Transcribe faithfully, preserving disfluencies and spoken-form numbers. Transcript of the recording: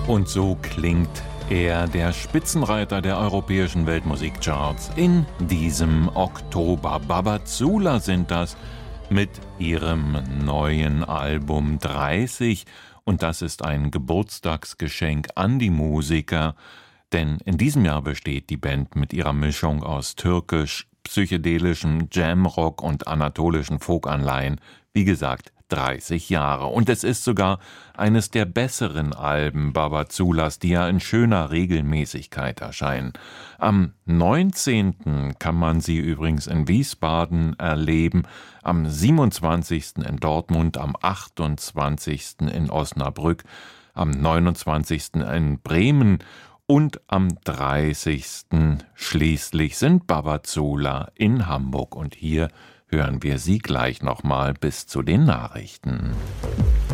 Und so klingt er, der Spitzenreiter der europäischen Weltmusikcharts, in diesem Oktober. Babazzula sind das mit ihrem neuen Album dreißig. Und das ist ein Geburtstagsgeschenk an die Musiker, denn in diesem Jahr besteht die Band mit ihrer Mischung aus türkisch, psychedelischem Jamrock und anatolischen Folkanleihen, wie gesagt, dreißig Jahre. Und es ist sogar eines der besseren Alben Babazzulas, die ja in schöner Regelmäßigkeit erscheinen. Am neunzehnten kann man sie übrigens in Wiesbaden erleben, am siebenundzwanzigsten in Dortmund, am achtundzwanzigsten in Osnabrück, am neunundzwanzigsten in Bremen und am dreißigsten schließlich sind Babazzula in Hamburg. Und hier hören wir sie gleich nochmal bis zu den Nachrichten.